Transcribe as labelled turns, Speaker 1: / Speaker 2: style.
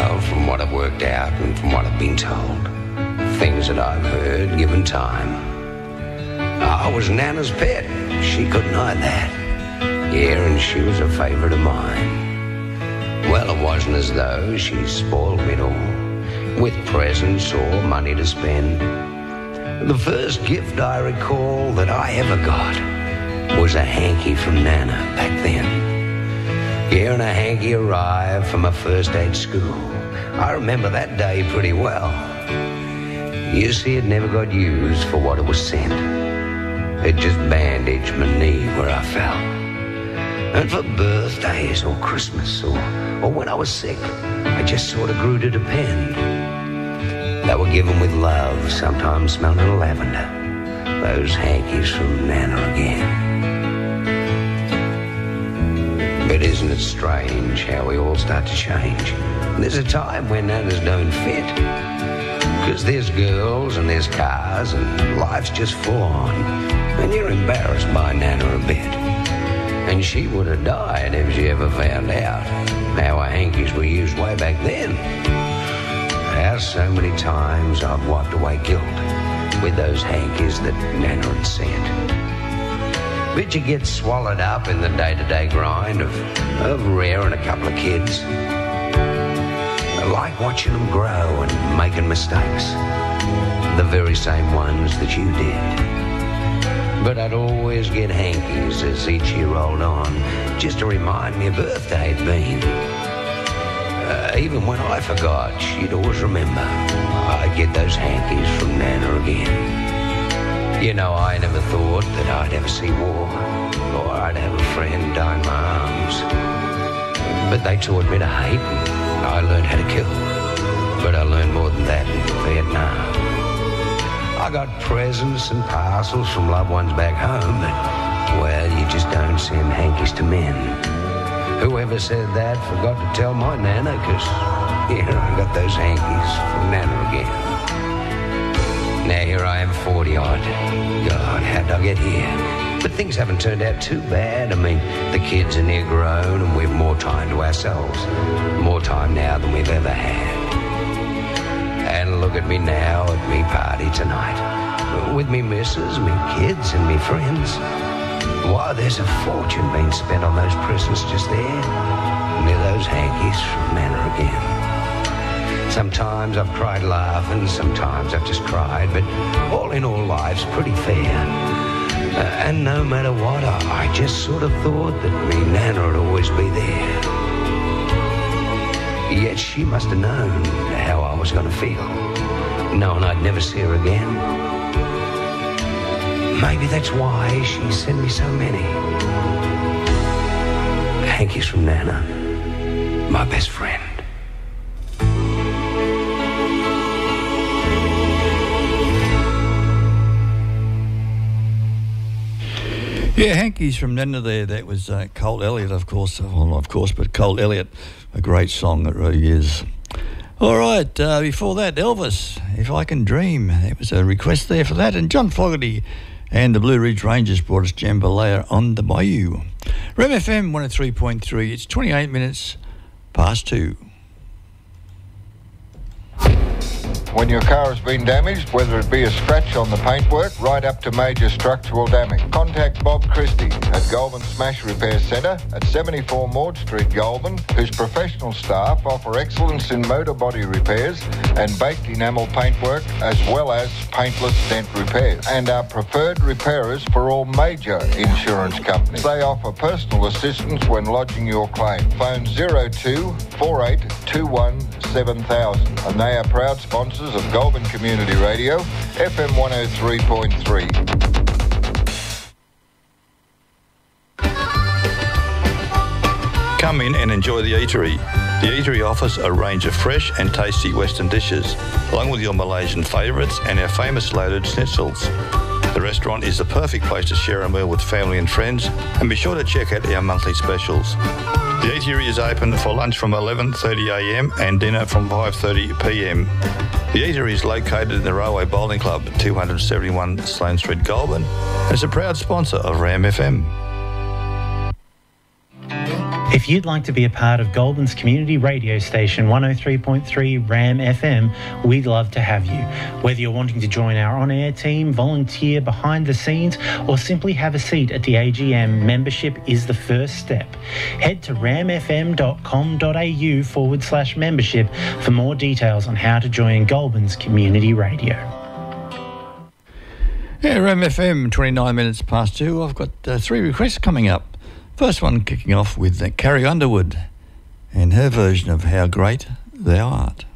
Speaker 1: Well, from what I've worked out and from what I've been told, things that I've heard given time, I was Nana's pet. She couldn't hide that. Yeah, and she was a favourite of mine. Well, it wasn't as though she spoiled me at all with presents or money to spend. The first gift I recall that I ever got was a hanky from Nana back then. Yeah, and a hanky arrived from my first day at school. I remember that day pretty well. You see, it never got used for what it was sent. It just bandaged my knee where I fell. And for birthdays or Christmas or when I was sick, I just sort of grew to depend. They were given with love, sometimes smelling of lavender. Those hankies from Nana again. But isn't it strange how we all start to change? There's a time when Nanas don't fit. 'Cause there's girls and there's cars and life's just full on. And you're embarrassed by Nana a bit. And she would have died if she ever found out how our hankies were used way back then. How so many times I've wiped away guilt with those hankies that Nana had sent. But you get swallowed up in the day-to-day grind of rearing a couple of kids. I like watching them grow and making mistakes, the very same ones that you did. But I'd always get hankies as each year rolled on, just to remind me a birthday had been. Even when I forgot, she'd always remember. I'd get those hankies from Nana again. You know, I never thought that I'd ever see war, or I'd have a friend die in my arms. But they taught me to hate, and I learned how to kill. But I learned more than that in Vietnam. I got presents and parcels from loved ones back home, but, well, you just don't send hankies to men. Whoever said that forgot to tell my Nana, 'cause, yeah, I got those hankies from Nana again. Now here I am 40-odd. God, how'd I get here? But things haven't turned out too bad. I mean, the kids are near grown and we've more time to ourselves. More time now than we've ever had. And look at me now at me party tonight. With me missus, me kids and me friends. Why, there's a fortune being spent on those presents just there. Near those hankies from Nana again. Sometimes I've cried laughing, sometimes I've just cried, but all in all, life's pretty fair. And no matter what, I just sort of thought that me Nana would always be there. Yet she must have known how I was going to feel, knowing I'd never see her again. Maybe that's why she sent me so many hankies from Nana, my best friend.
Speaker 2: Yeah, hankies from Nana there. That was Cole Elliott, of course. Well, not of course, but Cole Elliott. A great song, it really is. All right, before that, Elvis, If I Can Dream. There was a request there for that. And John Fogerty and the Blue Ridge Rangers brought us Jambalaya on the Bayou. Rem FM 103.3. It's 28 minutes past 2.
Speaker 3: When your car has been damaged, whether it be a scratch on the paintwork, right up to major structural damage, contact Bob Christie at Goulburn Smash Repair Centre at 74 Maud Street, Goulburn, whose professional staff offer excellence in motor body repairs and baked enamel paintwork, as well as paintless dent repairs, and are preferred repairers for all major insurance companies. They offer personal assistance when lodging your claim. Phone 02 4821 7000, and they are proud sponsors of Goulburn Community Radio, FM 103.3.
Speaker 2: Come in and enjoy the eatery. The eatery offers a range of fresh and tasty Western dishes, along with your Malaysian favourites and our famous loaded schnitzels. The restaurant is the perfect place to share a meal with family and friends, and be sure to check out our monthly specials. The eatery is open for lunch from 11:30am and dinner from 5:30pm. The eatery is located in the Railway Bowling Club, 271 Sloane Street, Goulburn, and is a proud sponsor of Ram FM.
Speaker 4: If you'd like to be a part of Goulburn's community radio station 103.3 RAM FM, we'd love to have you. Whether you're wanting to join our on-air team, volunteer behind the scenes, or simply have a seat at the AGM, membership is the first step. Head to ramfm.com.au/membership for more details on how to join Goulburn's community radio.
Speaker 2: Yeah, RAM FM, 29 minutes past 2. I've got 3 requests coming up. First one kicking off with Carrie Underwood and her version of How Great Thou Art.